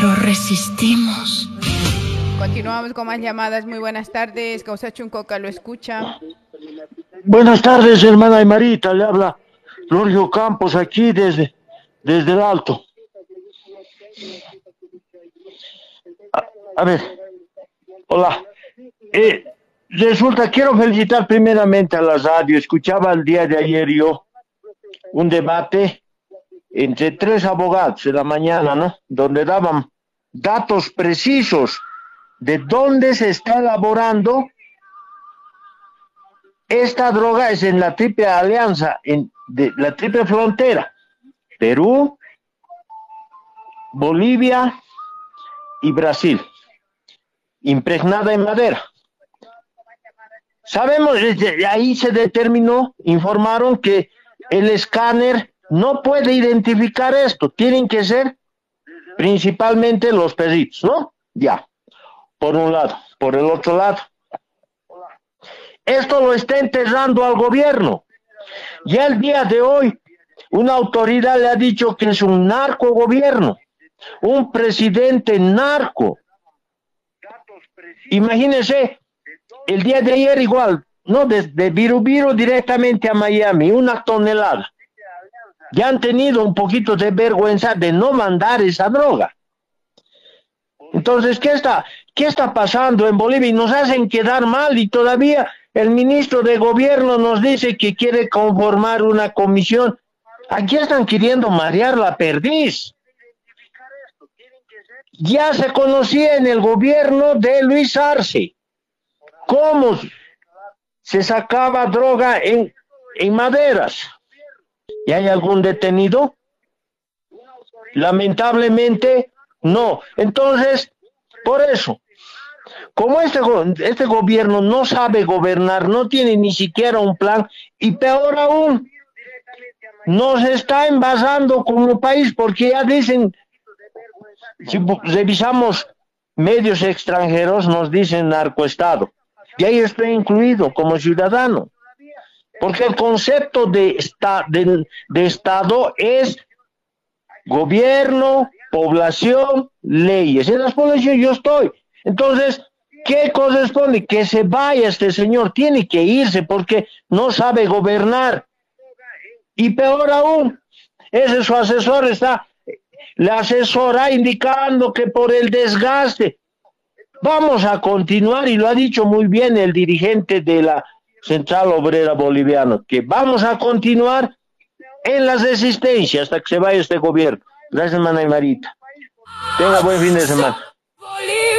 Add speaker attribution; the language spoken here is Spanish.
Speaker 1: pero resistimos.
Speaker 2: Continuamos con más llamadas. Muy buenas tardes. Causachuncoca lo escucha.
Speaker 3: Buenas tardes, hermana Aymarita. Le habla Lorio Campos aquí desde el Alto. A ver, hola. Resulta, quiero felicitar primeramente a la radio. Escuchaba el día de ayer yo un debate entre 3 abogados en la mañana, ¿no? Donde daban datos precisos de dónde se está elaborando esta droga. Es en la triple alianza, de la triple frontera, Perú, Bolivia y Brasil, impregnada en madera. Sabemos, ahí se determinó, informaron que el escáner no puede identificar esto, tienen que ser principalmente los perritos, ¿no? Ya, por un lado. Por el otro lado, esto lo está enterrando al gobierno. Ya el día de hoy, una autoridad le ha dicho que es un narcogobierno, un presidente narco. Imagínense, el día de ayer igual, ¿no? Desde Birubiru directamente a Miami, 1 tonelada. Ya han tenido un poquito de vergüenza de no mandar esa droga. Entonces, ¿qué está pasando en Bolivia? Y nos hacen quedar mal, y todavía el ministro de gobierno nos dice que quiere conformar una comisión. Aquí están queriendo marear la perdiz. Ya se conocía en el gobierno de Luis Arce cómo se sacaba droga en maderas. ¿Y hay algún detenido? Lamentablemente no. Entonces, por eso, como este gobierno no sabe gobernar, no tiene ni siquiera un plan, y peor aún, nos está envasando como país, porque ya dicen, si revisamos medios extranjeros, nos dicen narcoestado, y ahí estoy incluido como ciudadano, porque el concepto de Estado es gobierno, población, leyes. En las poblaciones yo estoy. Entonces, ¿qué corresponde? Que se vaya este señor, tiene que irse porque no sabe gobernar. Y peor aún, su asesor le asesora indicando que por el desgaste. Vamos a continuar, y lo ha dicho muy bien el dirigente de la Central Obrera Boliviana, que vamos a continuar en las resistencias hasta que se vaya este gobierno. Gracias, hermana Aymarita. Tenga buen fin de semana.